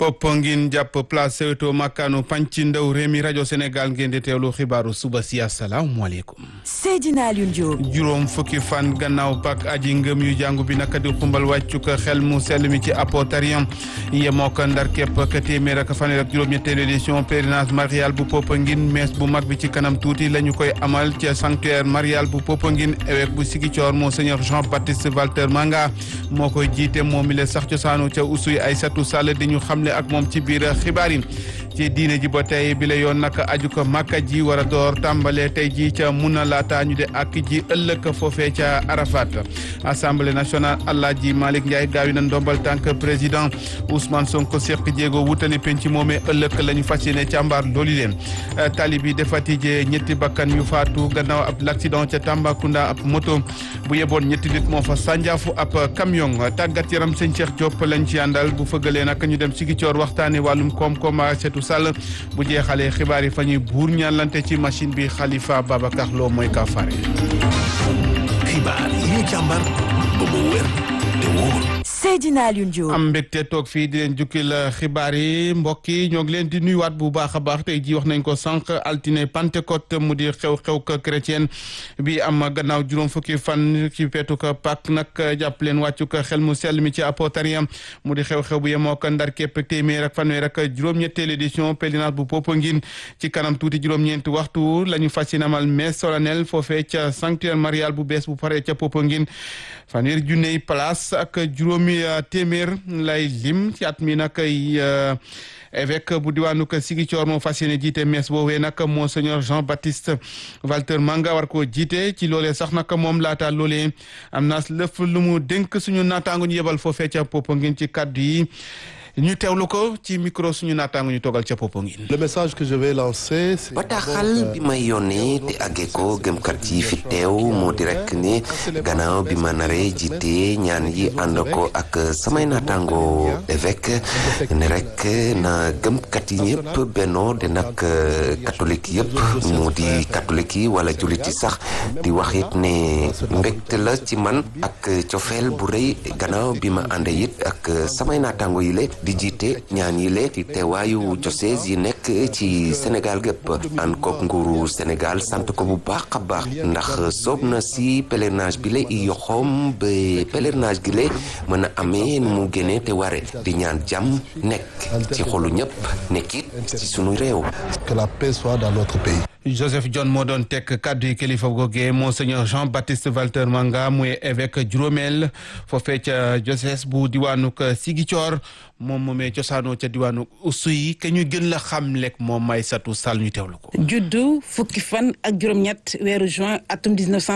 Popenguine jàpp place Soweto makkaanu Panci Ndaw Rewmi rajo Sénégal ngeen di teewlu xibaaru suba si asalaamaaleykum. Seydina Alioune Diop. juróom fukki fan gannaaw pak aji ngëm yu jàngu bi naka di xumbal wàccu ko xel mu sell mi ci apotarium yemoo ko ndar képp ka téeméer ak fanweer ak juróom-ñetteelu édition pèlerinage marial bu Popenguine mees bu mag bi ci kanam tuuti la ñu koy amal ca sanctuaire marial bu Popenguine évêque bu Ziguinchor monseigneur Jean-Baptiste Valter Manga moo koy jiite moom mi la sax cosaanu ca Oussouye Aïssatou Sall di ñu xamle ak moom ci biir xibaar yi ci diine ji ba tey bi la yoon nag aju ko Makka ji war a door tàmbalee tey ji ca Muna laata ñu de ak ji ëllëg foofee ca Arafat assemblée nationale Alaaji Malick Ndiaye gaawi na ndombal tànk président Ousmane Sonko seq jéego wutali penc moomee ëllëg la ñu fas yéene càmbar loolu leen tali bi defati je ñetti bakkan yu faatu gannaaw ab l'accident ca Tambacounda ab moto bu yeboon ñetti nit moo fa sànjaafu ab camion tàggat yaram sëñ Cheikh Diop lañ ci àndal bu fëggalee nag ñu dem Ziguinchor waxtaane wàllum koom-koom Aïssatou Sall bu jeexalee xibaar yi fa ñuy buur ñaalante ci machine bi Khalifa Babacar Lo mooy ka fare xibaar yi ñu càmbar ba mu wér te wóor. Seydina Alioune Diop. am mbégte toog fii di leen jukkil xibaar yi mbokk yi ñoo ngi leen di nuyuwaat bu baax a baax tey jii wax nañ ko sànq altine Pentecôte mu di xew-xew ko chrétien bi am gannaaw juróom fukki fan ci feetu ko Pâques nag jàpp leen wàccu ko xel mu sell mi ci apotarium mu di xew-xew bu yemoo ko ndar képp téeméer ak fanweer ak juróom-ñetteelu édition pèlerinage bu Popenguine ci kanam tuuti juróom-ñeenti waxtu la ñu fas yéene amal messe solennelle foofee ca sanctuaire marial bu bees bu paree ca Popenguine fanweer junney place ak juróomi téeméer lay lim ci at mi nag évêque bu diwaanu ko Ziguinchor moo fas yéene jiite messe boobee nag monseigneur Jean-Baptiste Valter Manga war koo jiite ci loolee sax nag moom laata loolee am na lëf lu mu dénk suñu naataango ñu yebal foofee ca Popenguine ci kaddu yi ñu teewlu ko ci micro suñu naataango ñu togal ca Popenguine. Le message que je vais lancer c'est bataaxal bi may yónnee te àggee ko gëmkat yi fi teew moo di rek ne gannaaw bi ma naree jiite ñaan yi ànd ko ak samay naataango évêque ne rek na gëmkat yi ñëpp bennoo de nag catholique yëpp mu di catholique yi wala jullit yi sax di wax it ne mbégte la ci man ak cofeel bu rëy gannaaw bi ma àndee it ak samay naataango yi le di jiite ñaan yi le ci teewaayu diocèse yi nekk ci Sénégal gépp ànd koog nguuru Sénégal sant ko bu baax a baax ndax soob na si pèlerinage bi le i yoxoom ba pèlerinage gi le mën a amee nu mu génnee te ware di ñaan jàmm nekk ci xolu ñëpp nekkit ci sunu réew. Que la paix soit dans notre pays. Joseph John moo doon teg kaddu yi kilifa googee monseigneur Jean-Baptiste Valter Manga muy évêque juróomeel foofee ca diocèse bu diwaanu Ziguinchor moom moomee cosaanoo ca diwaanu Oussouye ke ñu gën la xam lekk moom Aïssatou Sall ñu teewlu ko. juddu fukki fan ak juróom-ñett weeru juin atum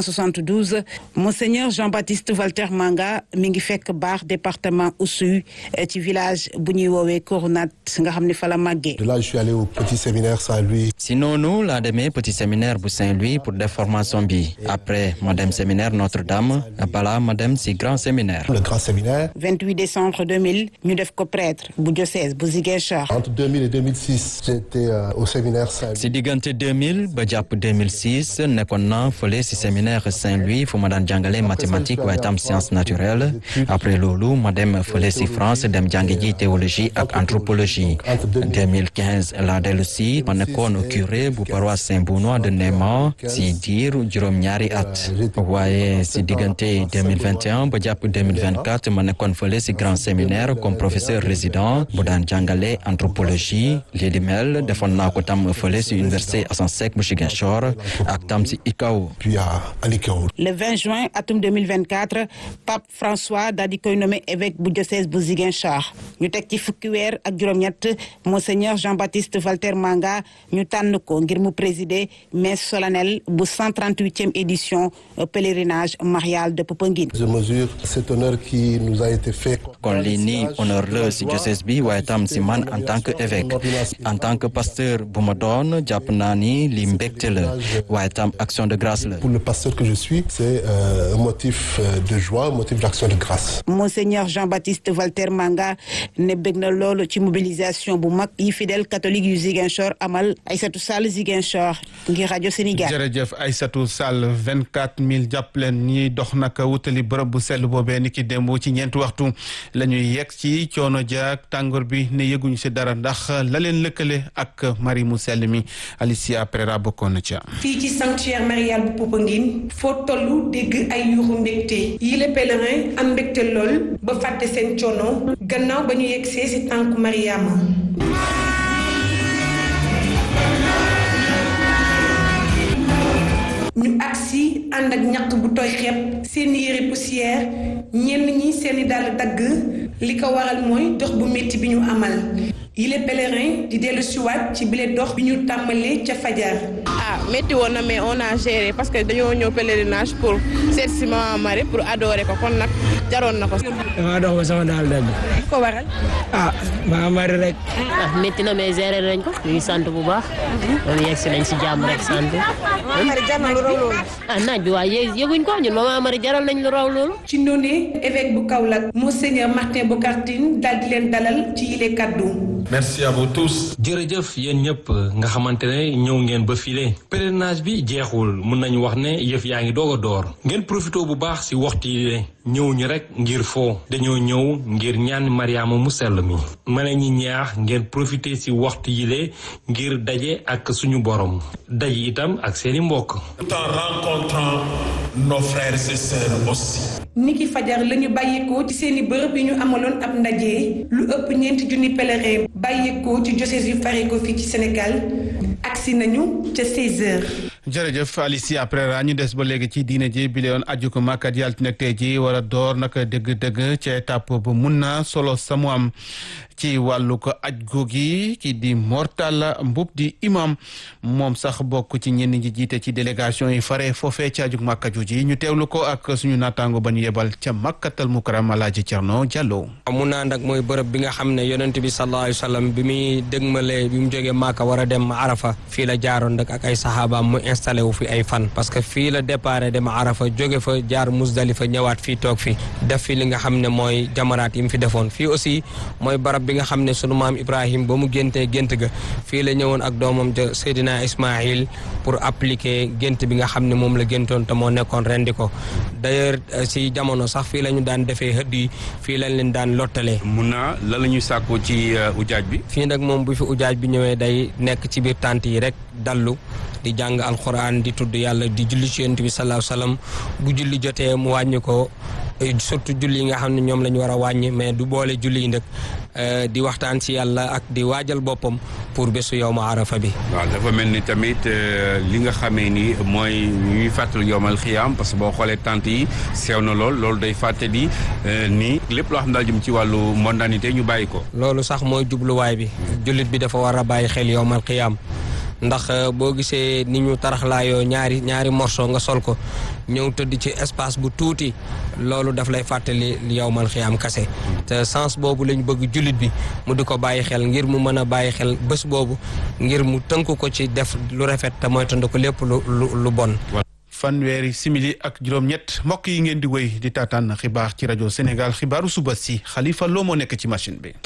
1972 monseigneur Jean-Baptiste Valter Manga mi ngi fekk baax département Oussouye ci village bu ñuy woowee Koronat nga xam ne fa la màggee. De là je suis allé au petit séminaire Saint-Louis. Si noonu laa demee petit séminaire bu Saint-Louis pour def formation bi après ma dem séminaire Notre-Dame balaa ma dem si grand séminaire. Le grand séminaire. 28 décembre 2000 ñu def ko prêtre bu diocèse bu Ziguinchor. Entre 2000 et 2006 j'étais au séminaire Saint-Louis. si diggante 2000 ba jàpp 2006 nekkoon naa fële si séminaire Saint-Louis fu ma daan jàngale mathématique waaye tam science naturelle après loolu ma dem fële si France dem jàngi ji théologie ak anthropologie 2015 laa dellu si ma nekkoon curé bu paroisse Saint-Benoît de Néma si diir juróom-ñaari at waaye si diggante 2021 ba jàpp 2024 ma nekkoon fële si grand séminaire comme professeur résident bu daan jàngale anthropologie lii di mel defoon naa ko tam fële si université Assane Seck bu Ziguinchor ak tam si ICAO. Puis à l'ICAO. Le 20 juin atum 2024 Pape François daal di koy nommé évêque bu diocèse bu Ziguinchor ñu teg ci fukki weer ak juróom-ñett monseigneur Jean-Baptiste Valter Manga ñu tànn ko ngir mu présider messe solennelle bu 138e édition pèlerinage marial de Popenguine. Je mesure cet honneur qui nous a été fait. kon lii nii honneur la si diocèse bi waaye tam si man en tant que évêque en tant que pasteur bu ma doon jàpp naa ni li mbégte la waaye tam action de grâce la. Pour le pasteur que je suis c'est un motif de joie, un motif d'action de grâce. Monseigneur Jean-Baptiste Valter Manga ne bëgg na loolu ci mobilisation bu mag yi fidèle catholique yu Ziguinchor amal. Aïssatou Sall Ziguinchor ngir rajo Sénégal. jërëjëf Aïssatou Sall 24000 jàpp leen ñiy dox nag wutali bërëb bu sell boobee ni ki démb ci ñeenti waxtu la ñuy yegg ci coono jaak tàngoor bi ne yëguñu si dara ndax la leen lëkkale ak mari mu sell mi Alicia Pereira bokkoon na ca. fii ci sanctuaire marial bu Popenguine foo tollu dégg ay yuuxu mbégte yi les pèlerins am mbégte lool ba fàtte seen coono gannaaw ba ñu yeggsee ci tànku Mariama. ñu agsi ànd ak ñaq bu tooy xepp seeni yére poussière ñenn ñi seeni dàll dagg li ko waral mooy dox bu métti bi ñu amal yile pèlerin di dellu siwaat ci bile dox bi ñu tàmbalee ca fajar. métti woon na mais on a géré parce que dañoo ñëw pèlerinage pour seet si Maman Marie pour adorer ko kon nag jaroon na ko. damaa dox ba sama daal dagg. ko waral. Maman Marie rek. métti na mais géré nañ ko ñu ngi sant bu baax. loolu yegg si nañ si jàmm rek sant. jar na lu raw loolu. naaj bi waaye yëguñ ko ñun Maman Marie jaral nañ lu raw loolu. ci noonu évêque bu Kaolack Monseigneur Martin Bokartine daal di leen dalal ci yile kaddu. merci à vous tous. jërëjëf yéen ñëpp nga xamante ne ñëw ngeen ba file pèlerinage bi jeexul mun nañu wax ne yëf yaa ngi doog a door ngeen profité bu baax ci waxtu yi ñëw ñu rek ngir foo dañoo ñëw ngir ñaan Mariama mu sell mi ma ne ñi ñaax ngeen profité ci waxtu yi ngir daje ak suñu borom daje itam ak seeni mbokk. tout en rencontrant nos frères et sœurs aussi. niki fajar lañu bàyyeekoo ci seeni bërëb yi ñu amaloon ab ndaje lu ëpp 4 junni pèlerin bàyyeekoo ci diocèse yu fare ko fii ci Sénégal agsi nañu ca 16h. jërëjëf Alicia Pereira ñu des ba léegi ci diine ji bi leyoon aju ko màkkat yàlla nag tey ji war a door nag dëgg-dëgg ci étape bu mun na solo samu am ci wàllu ko aj googi ki di Mortalla Mbub di imam moom sax bokk ci ñenn ñi jiite ci délégation yi fare foofee ci aju màkkaju ji ñu teewlu ko ak suñu naataango ba ñu yebal ca Makkatal Mukarram Alaaji Cerno Jallo. mun naa nag mooy bërëb bi nga xam ne yonent bi sallallahu alayhi wa sallam bi muy dëgmale bi mu jógee Màkka war a dem Arafa fii la jaaroon nag ak ay saxaabaam mu installé wu fi ay fan parce que fii la départ dem Arafa jóge fa jaar Musdalifa ñëwaat fii toog fi def fi li nga xam ne mooy jamaraat yi mu fi defoon fii aussi mooy barab bi nga xam ne sunu maam Ibrahim ba mu géntee gént ga fii la ñëwoon ak doomam ja Seydina Ismaïl pour appliquer gént bi nga xam ne moom la géntoon te moo nekkoon rendi ko d'ailleurs si jamono sax fii la ñu daan defee xëdd yi fii lañ leen daan lottalee. mun naa la ñuy sàkkoo ci ujaaj bi. fii nag moom bu fi ujaaj bi ñëwee day nekk ci biir tànt yi rek dallu di jàng alxuraan di tudd yàlla di julli ci yonent bi sallallahu alayhi wasallam bu julli jotee mu wàññi ko surtout julli yi nga xam ne ñoom la ñu war a wàññi mais du boole julli yi nag di waxtaan ci yàlla ak di waajal boppam pour bésu yowma arafa bi. waaw dafa mel ni tamit li nga xamee ni mooy ñuy fàttali yowmal xiyaam parce que boo xoolee tant yi sew na loolu day fàttali ni lépp loo xam daal jëm ci wàllu mondanité ñu bàyyi ko. loolu sax mooy jubluwaay bi jullit bi dafa war a bàyyi xel yowmal xiyaam ndax boo gisee ni ñu taraxlaayoo ñaari morceau nga sol ko ñëw tëdd ci espace bu tuuti loolu daf lay fàttali yowmal xiyaam kase te sens boobu lañ bëgg jullit bi mu di ko bàyyi xel ngir mu mën a bàyyi xel bés boobu ngir mu tënk ko ci def lu rafet te mooy tënd ko lépp lu bon. fanweeri simili ak juróom-ñett mbokk yi ngeen di wéy di taataan xibaar ci rajo Sénégal xibaaru suba si Khalifa Lo moo nekk ci machine bi.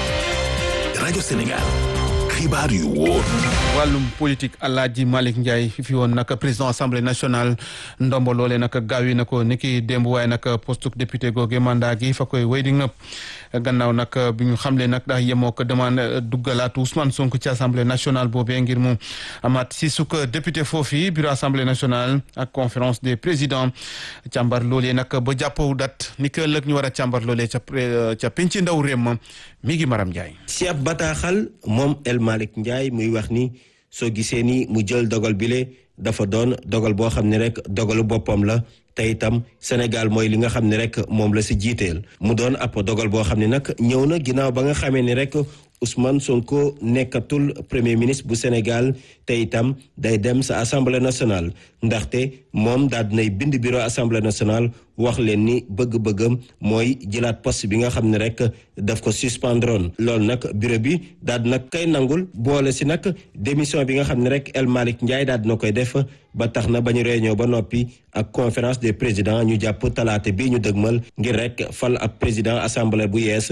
rajo Sénégal. xibaar yu wóor. wàllum politique Alaaji Malick Ndiaye fi woon nag président assemblée nationale ndombo loolee nag gaaw yi na ko niki démb waaye nag poste député googe mandat gi fa koy wéy di ngëpp gannaaw nag bi ñu xamle nag daa yemoo ko demande duggalaatu Ousmane Sonko ci assemblée nationale boobee ngir mu amaat si sukk député foofu bureau assemblée nationale ak conférence des présidents càmbar loolee nag ba jàppawu dat ni ko ëllëg ñu war a càmbar loolee ca penc ndaw réew ma mi ngi Maram Ndiaye. si ab bataaxal moom El Malick Ndiaye muy wax ni soo gisee ni mu jël dogal bile dafa doon dogal boo xam ne rek dogalu boppam la te itam Sénégal mooy li nga xam ne rek moom la si jiiteel mu doon ab dogal boo xam ne nag ñëw na ginnaaw ba nga xamee ni rek Ousmane Sonko nekkatul premier ministre bu Sénégal te itam day dem sa assemblée nationale ndaxte moom daal dinay bind bureau assemblée nationale wax leen ni bëgg-bëggam mooy jëlaat poste bi nga xam ne rek daf ko suspendroon loolu nag bureau bi daal dina koy nangul boole si nag démission bi nga xam ne rek El Malick Ndiaye daal dina koy def ba tax na ba ñu réunion ba noppi ak conférence des présidents ñu jàpp talaate bi ñu dëgmal ngir rek fal ab président assemblée bu yees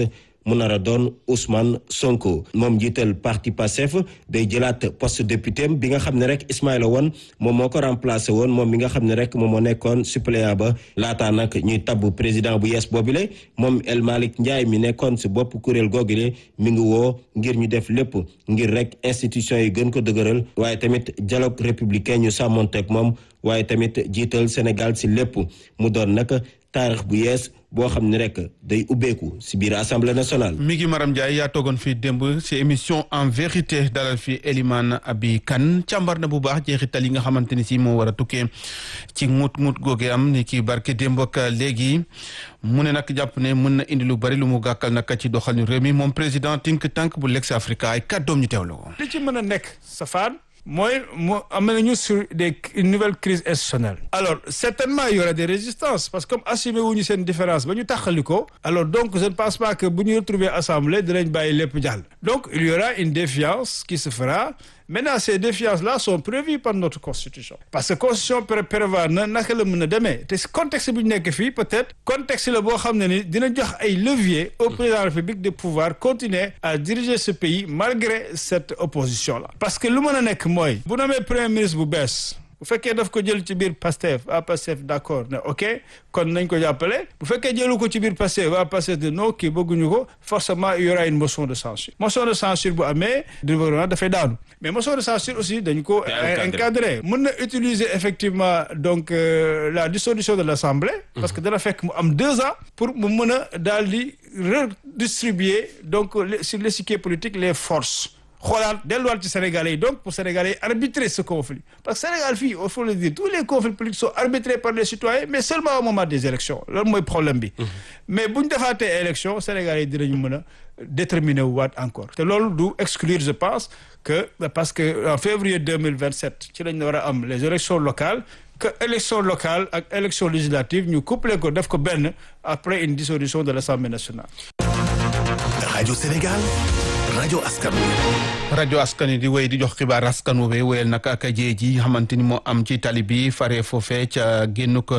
mu nar a doon Ousmane Sonko moom jiital parti Pastef day jëlaat poste député bi nga xam ne rek Ismaïla Wane moom moo ko remplacé woon moom mi nga xam ne rek moom moo nekkoon suppléant ba laataa nag ñuy tabb président bu yees boobile moom El Malick Ndiaye mi nekkoon si bopp kuréel googile mi ngi woo ngir ñu def lépp ngir rek institution yi gën ko dëgëral waaye tamit dialogue républicain ñu sàmmonteeg moom waaye tamit jiital Sénégal si lépp mu doon nag taarix bu yees boo xam ne rek day ubbeeku si biir assemblée nationale. mi ngi Maram Ndiaye yaa toogoon fii démb ci émission en vérité dalal fi Elimane Abi Kane càmbar na bu baax jeexital yi nga xamante ni si moo war a tukkee ci mut googe am ni ki barke démb ak léegi mu ne nag jàpp ne mën na indi lu bari lu mu gàkkal nag ci doxalinu réew mi moom président think tank bu Lex Africa ay kàddoom ñu teewlu ko. li ci mën a nekk Safaan mooy mu am nañu sur une nouvelle crise institutionnelle. Alors certainement il y aura des résistances parce que comme assumé wuñu seen différence ba ñu taxali ko alors donc je ne pense pas que bu ñu retrouver assemblée dinañ bàyyi lépp jàll. Donc il y aura une défiance qui se fera. Maintenant ces défiances-là sont prévues par notre constitution parce que constitution prévoit na naka la mën a demee te contexte bi ñu nekk fii peut-être contexte la boo xam ne ni dina jox ay leviers au président de la République de pouvoir continuer à diriger ce pays malgré cette opposition-là parce que lu mën a nekk mooy bu namee premier ministre bu bees bu fekkee daf ko jël ci biir Pastef waa Pastef d'accord ne ok kon nañ ko jàppale bu fekkee jëlu ko ci biir Pastef waa Pastef de non kii bëgguñu ko forcément il y aura une motion de censure bu amee gouvernement dafay daanu mais motion de censure aussi dañ ko encadré mën na utiliser effectivement donc la dissolution de l'Assemblée parce que dana fekk mu am 2 ans pour mu mën a daal di redistribuer donc sur l'échiquier politique les forces xoolaat delluwaat ci Sénégalais yi donc pour Sénégalais yi arbitrer ce conflit parce que Sénégal fii il faut le dire tous les conflits politiques sont arbitrés par les citoyens mais seulement au moment des élections loolu mooy problème bi mais bu ñu defaatee élection Sénégalais yi dinañu mën a déterminer waat encore te loolu du exclure je pense que parce que en février 2027 ci lañ war a am les élections locales que élection locale ak élection législative ñu couplé ko def ko benn après une dissolution de l'Assemblée nationale. Radio Sénégal. rajo askan rajo askan wi di wéy di jox xibaar askan wi wéyal nag ak jéey ji xamante ni moo am ci tali bi fare foofee ca génnu ko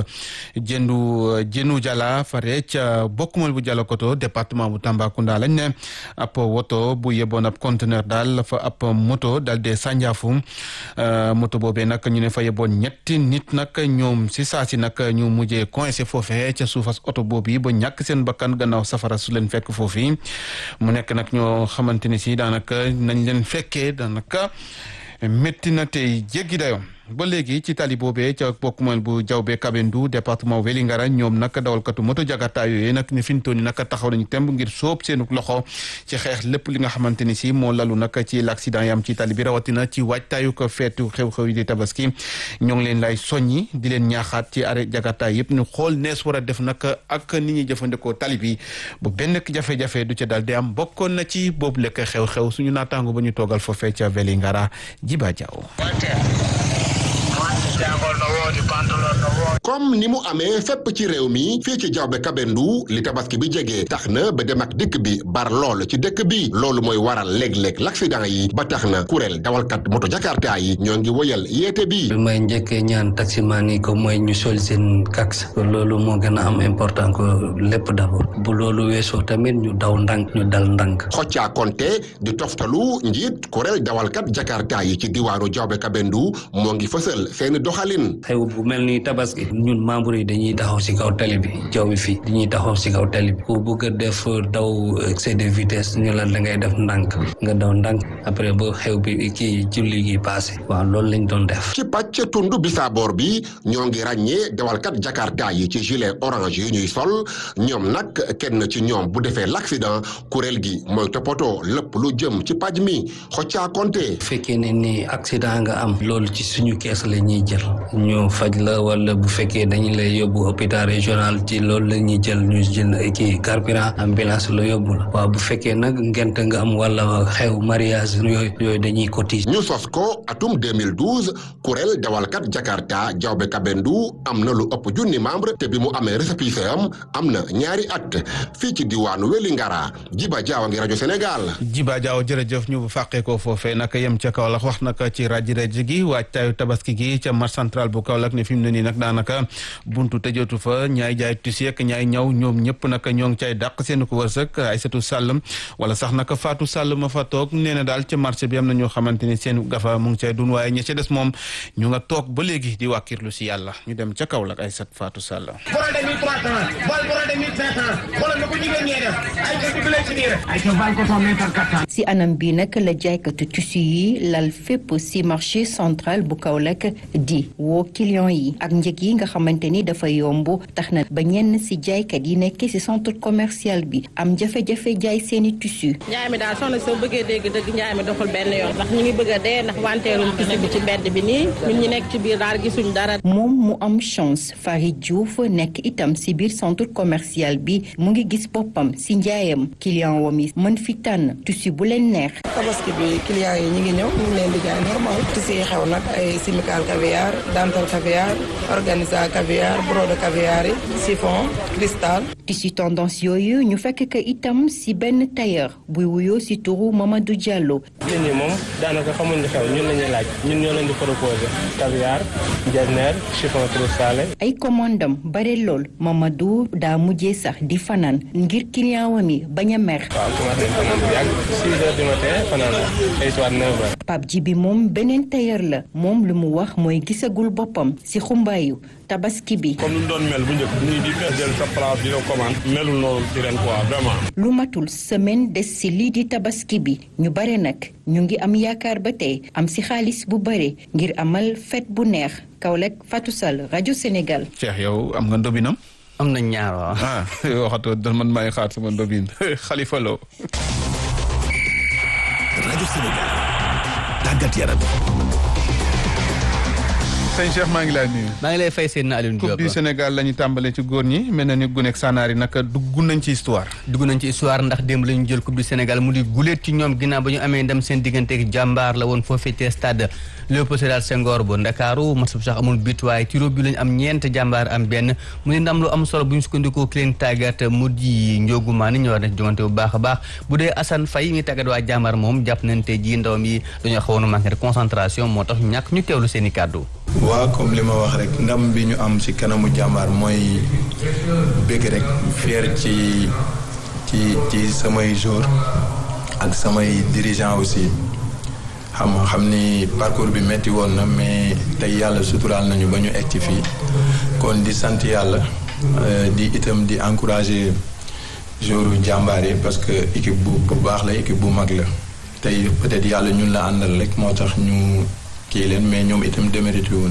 jënu jala fare ca bokkumal bu Jalakoto département bu Tambacounda lañ ne ab woto bu yeboon ab conteneur daal fa ab moto dal de sànjaafu moto boobee nag ñu ne fa yeboon ñetti nit nag ñoom si saa si nag ñu mujjee coincé foofee ca suufas oto boobu yi ba ñàkk seen bakkan gannaaw safara su leen fekk foofu mu nekk nag ñoo xamante ni si daanaka nañ leen fekkee daanaka métti na tey jéggi dayo ba léegi ci tali boobee ca bokkumal bu Diaobé Kabendou département Vélingara ñoom nag dawalkatu moto jakarta yooyu nag ni fintoon ni nag taxaw nañu temb ngir sóob seenu loxo ci xeex lépp li nga xamante ni si moo lalu nag ci l'accident yi am ci tali bi rawatina ci waajtaayu ko feetu xew-xew yi di tabaski ñoo ngi leen lay soññi di leen ñaaxaat ci arrêt jakarta yëpp ñu xool nees war a def nag ak nit ñi jëfandikoo tali bi bu benn jafe-jafe du ca dal di am bokkoon na ci boobu lekk xew-xew suñu naataango ba ñu toogal foofee ca Vélingara Jiba Diaw. comme ni mu amee fépp ci réew mi fii ci Diaobé Kabendou li tabaski bi jege tax na ba dem ak dikk bi bar lool ci dëkk bi loolu mooy waral léeg-léeg l'accident yi ba tax na kuréel dawalkat moto jakarta yi ñoo ngi woyal yeete bi. lu may njëkkee ñaan taximan yi ko mooy ñu sol seen kaks loolu moo gën a am important ko lépp d'abord bu loolu weesoo tamit ñu daw ndànk ñu dal ndànk. Xocca Konte di toftalu njiit kuréel dawalkat jakarta yi ci diwaanu Diaobé Kabendou moo ngi fësal seen doxalin. xew bu mel ni tabaski ñun membre yi dañuy taxaw ci kaw tali bi jaww bi fii dañuy taxaw ci kaw tali bi ku bëgg a def daw excès de vitesse ñu la da ngay def ndànk nga daw ndànk après ba xew bi kii julli gi passé waaw loolu lañ doon def. ci pàcc tundu Bisaabor bi ñoo ngi ràññee dawalkat jakarta yi ci gilet orange yi ñuy sol ñoom nag kenn ci ñoom bu defee l'accident kuréel gi mooy toppatoo lépp lu jëm ci paj mi Xocca Konte. fekkee ne ni accident nga am loolu ci suñu kees la ñuy jël ñu faj la wala bu fekkee dañu lay yóbbu hôpital régional ci loolu la ñuy jël ñu jënd kii carburant ambulance la yóbbu la waaw bu fekkee nag ngent nga am wala xew mariage yooyu dañuy cotiser. ñu sos ko atum 2012 kuréel dawalkat Jakarta Diaobé Kabendou am na lu ëpp junni membre te bi mu amee récépissé am na ñaari at fii ci diwaanu Wélingara Jiba Diaw ngi rajo Sénégal. Jiba Diaw jërëjëf ñu fàqee ko foofee naka yem ca Kaolack wax naka ci rajo gi waajtaayu tabaski gi ca marché central bu Kaolack ne fi mu ne nii nag daanaka daanaka buntu tëjatu fa ñaay jaay tissu ak ñaay ñaw ñoom ñëpp nag ñoo ngi cay dàq seen ko wërsëg Aïssatou Sall wala sax nag Fatou Sall ma fa toog nee na daal ca marché bi am na ñoo xamante ni seen gafa mu ngi cay dun waaye ña ca des moom ñu nga toog ba léegi di wàkkirlu si yàlla ñu dem ca Kaolack Aïssatou Fatou Sall. si anam bi nag la jaaykatu tissu yi lal fépp si marché central bu Kaolack di woo client yi ak njëg yi nga xamante ni dafa yomb tax na ba ñenn si jaaykat yi nekk si centre commercial bi am jafe-jafe jaay seeni tissu. njaay mi daal soxna soo bëggee dégg dëgg njaay mi doxul benn yoon ndax ñu ngi bëgg a dee ndax wanteerum tissu bi ci mbedd bi nii ñun ñi nekk ci biir daal gisuñ dara. moom mu am chance Farid Diouf nekk itam si biir centre commercial bi mu ngi gis boppam si njaayam client wam yi mën fi tànn tissu bu leen neex. tabaski bi client yi ñu ngi ñëw ñu ngi leen di jaay normal tissu yi xew nag ay simikaal caviar dantal caviar organisa caviar brode caviar yi chiffon cristal. tissu tendance yooyu ñu fekk que itam si benn tailleur buy wuyoo si turu Mamadou Diallo. nit ñi moom daanaka xamuñ li xew ñun la ñuy laaj ñun ñoo leen di proposer caviar jasner chiffon cristal. ay commandam bare lool Mamadou daa mujjee sax di fanaan ngir client wam yi bañ a mer. waaw commencé nañ fanaan bu yàgg 6 heures du matin fanaan ay soit 9 heures. Pape Djibi moom beneen tailleur la moom lu mu wax mooy gisagul boppam si xumbaayu tabaski bi. comme lu doon mel bu njëkk nit ñi di fees del sa place di la commande melul noonu ci ren quoi vraiment. lu matul semaine des si lii di tabaski bi ñu bare nag ñu ngi am yaakaar ba tey am si xaalis bu bare ngir amal fête bu neex Kaolack Fatou Sall rajo Sénégal. Cheikh yow am nga ndobinam. am na ñaar waaw. waxatoo dal man maay xaar sama ndobin Khalifa Lo. rajo Sénégal tàggat yaram. sëñ Cheikh maa ngi lay nuyu. maa ngi lay fay seen Alioune Diop. Coupe du Sénégal la ñu tàmbalee ci góor ñi mel na ni Gunek Sanaar yi nag dugg nañ ci histoire. dugg nañ ci histoire ndax démb la ñu jël Coupe du Sénégal mu di guléet ci ñoom ginnaaw ba ñu amee ndam seen digganteeg jàmbaar la woon foofee ci stade Léopold Sédar Senghor bu Ndakaaru match bu sax amul but waaye tiro bi lañ am ñeent jàmbaar am benn mu ne ndam lu am solo bu ñu sukkandikoo ki leen tàggat mu di Ndiogu Mane ñëwaat na ci jongante bu baax a baax bu dee Assane Faye mi tàggat waa jàmbaar moom jàpp nañ tey jii ndawam yi dañoo xawoon a manqué de concentration moo tax ñu ñàkk ñu teewlu seen i kàddu. waaw comme li ma wax rek ndam bi ñu am ci kanamu jàmbaar mooy bëgg rek fier ci samay joueurs ak samay dirigeants aussi xam ni parcours bi metti woon na mais tey yàlla suturaal nañu ba ñu egg ci fii kon di sant yàlla di itam di encourager joueurs jàmbaar yi parce que équipe bu baax la équipe bu mag la tey peut-être yàlla ñun la àndal rek moo tax ñu kii leen mais ñoom itam démérité woon.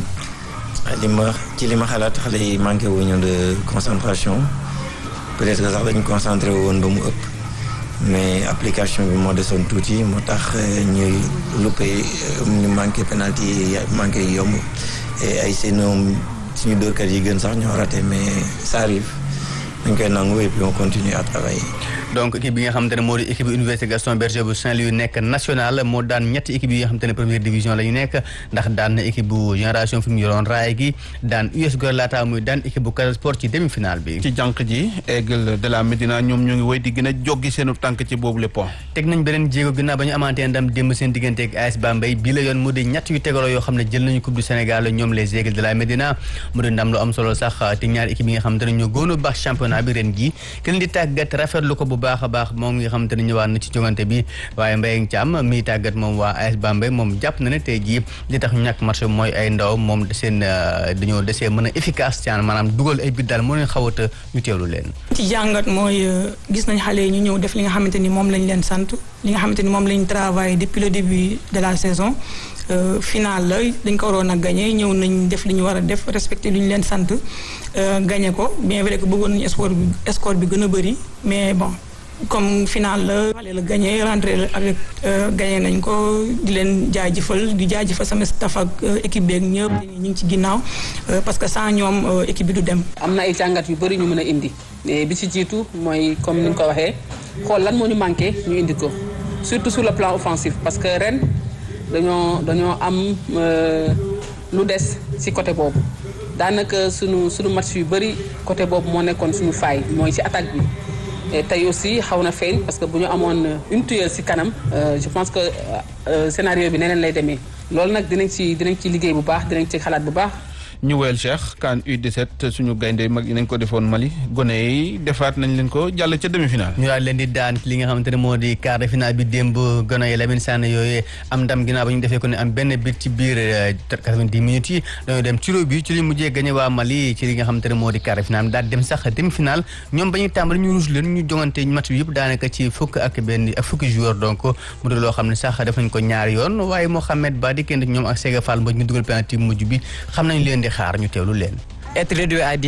li ma xalaat xale yi manqué wuñu de concentration peut-être que sax dañu concentré woon ba mu ëpp mais application bi moo desoon tuuti moo tax ñuy loupé ñu manqué penalty yi manqué yomb et ay suñu dóorkat yi gën sax ñoo raté mais ça arrive dañ koy nangu et puis on continue à travailler. donc équipe bi nga xamante ne moo di équipe Université Gaston Berger bu Saint-Louis nekk national moo daan ñetti équipe yi nga xamante ne première division la ñu nekk ndax daan na équipe bu génération fi mu yoroon raay gi daan US Gorée laata muy daan équipe bu Casa Sport ci demi-finale bi. ci jànq ji Aigle de la Médina ñoom ñu ngi woy di gën a joggi seenu tànk ci boobu le point. teg nañ beneen jéego ginnaaw ba ñu amantee ndam démb seen diggante ak AS Bambey bii la yoon mu di ñett yu tegaloo yoo xam ne jël nañu coupe du Sénégal ñoom les Aigles de la Médina mu di ndam lu am solo sax te ñaari équipe yi nga xamante ne ñoo gën a baax championnat bi ren gi kenn di tàggat rafetlu ko bu baax a baax moom nga xamante ne ñëwaat na ci jogante bi waaye Mbaye Thiam mi tàggat moom waa AS Bambey moom jàpp na ne tey jii li tax ñu ñàkk match mooy ay ndaw moom seen dañoo desee mën a efficace ci maanaam dugal ay bit daal moo leen xaw a ñu teewlu leen. ci jàngat mooy gis nañ xale yi ñu ñëw def li nga xamante ni moom lañ leen sant li nga xamante ni moom lañ travaillé depuis le début de la saison final la dañ ko waroon a gagné ñëw nañ def li ñu war a def respecté li ñu leen sant gagné ko bien vrai que bëggoon nañu score bi gën a bëri mais bon. comme final la xale la gagné rentré avec gagné nañ ko di leen jaajëfal di jaajëfal sama staff ak équipe beeg ñëpp ñu ngi ci ginnaaw parce que sans ñoom équipe bi du dem. am na ay jàngat yu bëri ñu mën a indi bi ci jiitu mooy comme ni nga ko waxee xool lan moo ñu manqué ñu indi ko surtout sur le plan offensif parce que ren dañoo am lu des ci côté boobu daanaka sunu match yu bëri côté boobu moo nekkoon suñu faay mooy ci attaque bi. et tey aussi xaw na feeñ parce que bu ñu amoon une tueuse ci kanam je pense que scénario bi neneen lay demee loolu nag dinañ ci liggéey bu baax dinañ ci xalaat bu baax. ñu woyal Cheikh CAN U17 suñu gaynde mag yi nañ ko defoon Mali gone yi defaat nañ leen ko jàll ca demi-finale. ñu daal leen di daan li nga xamante ne moo di quart de finale bi démb gone yi Lamine Sané yooyu am ndam ginnaaw ba ñu defee ko ne am benn bit ci biir 90 minutes yi dañoo dem tiro bi ci li mujjee gagné waa Mali ci li nga xamante ne moo di quart de finale daal dem sax demi-finale ñoom ba ñuy tàmbali ñu ruus leen ñu jongante match bi yëpp daanaka ci fukki joueur donc mu doon loo xam ne sax def nañ ko ñaari yoon waaye Mohamed Ba di kenn ñoom ak Sega Fall Mbodj ñu dugal penalty mujj bi xam nañ leen di xaar ñu teewlu leen. être réduit à